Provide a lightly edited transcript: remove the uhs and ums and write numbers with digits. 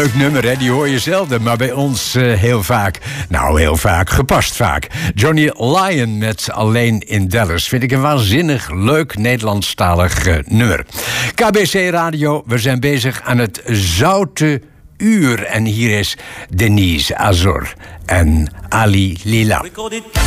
Leuk nummer, hè? Die hoor je zelden, maar bij ons heel vaak. Nou, heel vaak, gepast vaak. Johnny Lyon met Alleen in Dallas. Vind ik een waanzinnig leuk Nederlandstalig nummer. KBC Radio, we zijn bezig aan het Zoute Uur. En hier is Denise Azor en Ali Lila.